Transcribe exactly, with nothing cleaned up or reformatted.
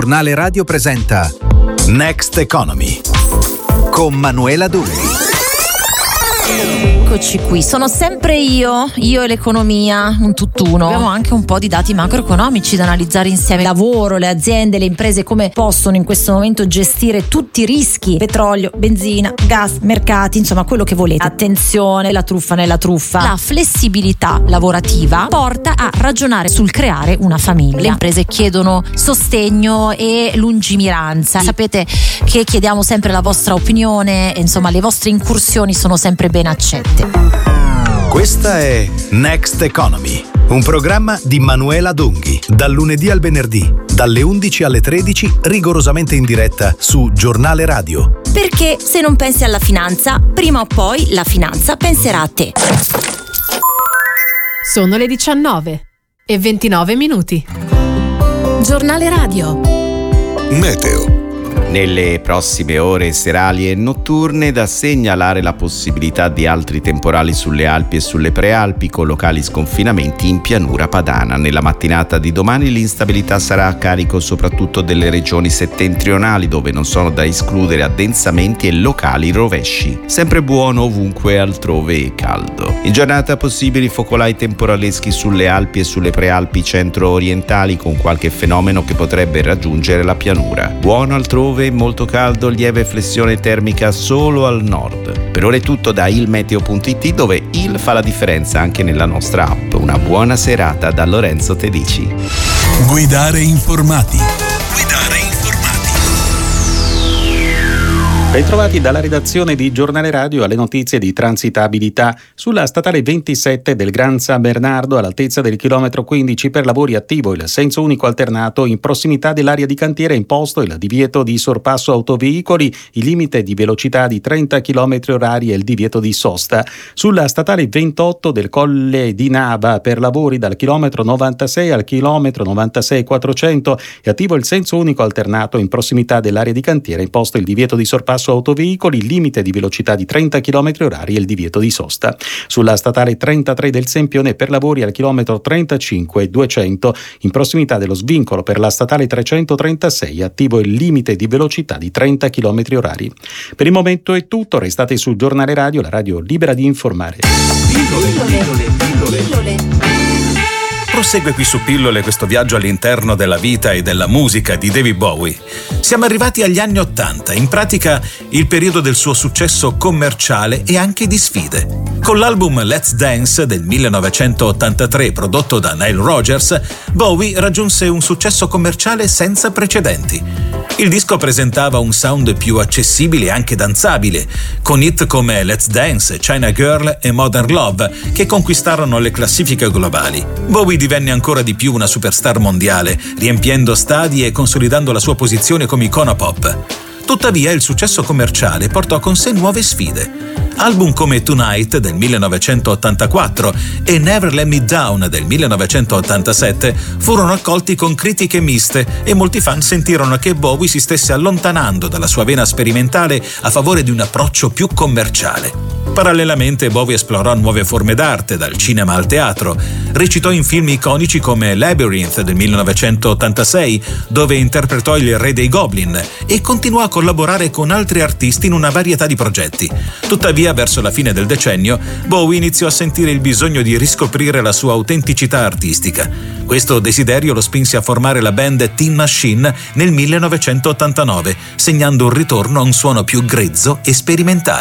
Giornale Radio presenta Next Economy con Manuela Dugli. Eccoci qui, sono sempre io, io e l'economia, un tutt'uno. Abbiamo anche un po' di dati macroeconomici da analizzare insieme. Il lavoro, le aziende, le imprese, come possono in questo momento gestire tutti i rischi: petrolio, benzina, gas, mercati, insomma quello che volete. Attenzione, la truffa nella truffa. La flessibilità lavorativa porta a ragionare sul creare una famiglia. Le imprese chiedono sostegno e lungimiranza. Sapete che chiediamo sempre la vostra opinione, e insomma le vostre incursioni sono sempre ben accette. Questa è Next Economy, un programma di Manuela Dunghi, dal lunedì al venerdì, dalle undici alle tredici, rigorosamente in diretta su Giornale Radio. Perché se non pensi alla finanza, prima o poi la finanza penserà a te. Sono le diciannove e ventinove minuti. Giornale Radio. Meteo. Nelle prossime ore serali e notturne da segnalare la possibilità di altri temporali sulle Alpi e sulle Prealpi, con locali sconfinamenti in pianura padana. Nella mattinata di domani l'instabilità sarà a carico soprattutto delle regioni settentrionali, dove non sono da escludere addensamenti e locali rovesci. Sempre buono ovunque altrove e caldo. In giornata possibili focolai temporaleschi sulle Alpi e sulle Prealpi centro-orientali, con qualche fenomeno che potrebbe raggiungere la pianura. Buono altrove, molto caldo, lieve flessione termica solo al nord. Per ora è tutto da il meteo punto it, dove il fa la differenza anche nella nostra app. Una buona serata da Lorenzo Tedici. Guidare informati. Guidare informati. Bentrovati dalla redazione di Giornale Radio alle notizie di transitabilità. Sulla statale ventisette del Gran San Bernardo, all'altezza del chilometro quindici, per lavori attivo il senso unico alternato. In prossimità dell'area di cantiere è imposto il divieto di sorpasso autoveicoli, il limite di velocità di trenta chilometri orari e il divieto di sosta. Sulla statale ventotto del Colle di Nava, per lavori dal chilometro novantasei al chilometro novantasei quattrocento, è attivo il senso unico alternato. In prossimità dell'area di cantiere è imposto il divieto di sorpasso autoveicoli, il limite di velocità di trenta chilometri orari e il divieto di sosta. Sulla statale trentatré del Sempione, per lavori al chilometro trentacinque duecento, in prossimità dello svincolo per la statale trecentotrentasei, attivo il limite di velocità di trenta chilometri orari. Per il momento è tutto, restate sul Giornale Radio, la radio libera di informare. Pillole, pillole, pillole, pillole. Prosegue qui su Pillole questo viaggio all'interno della vita e della musica di David Bowie. Siamo arrivati agli anni Ottanta, in pratica il periodo del suo successo commerciale e anche di sfide. Con l'album Let's Dance del millenovecentottantatré, prodotto da Nile Rodgers, Bowie raggiunse un successo commerciale senza precedenti. Il disco presentava un sound più accessibile e anche danzabile, con hit come Let's Dance, China Girl e Modern Love, che conquistarono le classifiche globali. Bowie divenne ancora di più una superstar mondiale, riempiendo stadi e consolidando la sua posizione come icona pop. Tuttavia il successo commerciale portò con sé nuove sfide. Album come Tonight del millenovecentottantaquattro e Never Let Me Down del millenovecentottantasette furono accolti con critiche miste e molti fan sentirono che Bowie si stesse allontanando dalla sua vena sperimentale a favore di un approccio più commerciale. Parallelamente Bowie esplorò nuove forme d'arte, dal cinema al teatro. Recitò in film iconici come Labyrinth del millenovecentottantasei, dove interpretò il re dei Goblin, e continuò a collaborare con altri artisti in una varietà di progetti. Tuttavia, verso la fine del decennio, Bowie iniziò a sentire il bisogno di riscoprire la sua autenticità artistica. Questo desiderio lo spinse a formare la band Tin Machine nel millenovecentottantanove, segnando un ritorno a un suono più grezzo e sperimentale.